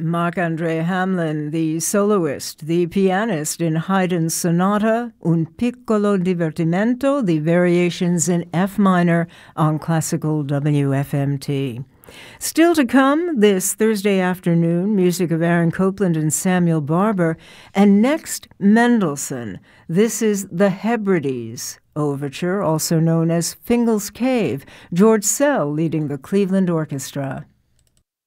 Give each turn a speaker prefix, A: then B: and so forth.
A: Marc-André Hamelin, the soloist, the pianist in Haydn's Sonata, Un piccolo divertimento, the variations in F minor on classical WFMT. Still to come this Thursday afternoon, music of Aaron Copland and Samuel Barber, and next, Mendelssohn. This is the Hebrides Overture, also known as Fingal's Cave, George Szell leading the Cleveland Orchestra.